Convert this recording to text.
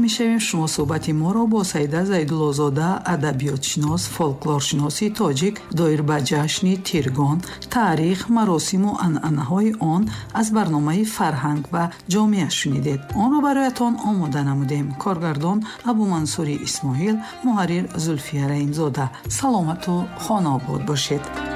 میشویم شما صحبت ما را با سیده زیدالله‌زاده ادبیاتشناس فولکلورشناسی تاجیک دایر به جشن تیرگان، تاریخ، مراسم و عنعنه‌های آن از برنامه فرهنگ و جامعه شنیدید. آن را برایتان آماده نمودیم. کارگردان ابو منصور اسماعیل، محرر زلفیه رحیم‌زاده. سلامت و خانه آباد باشید.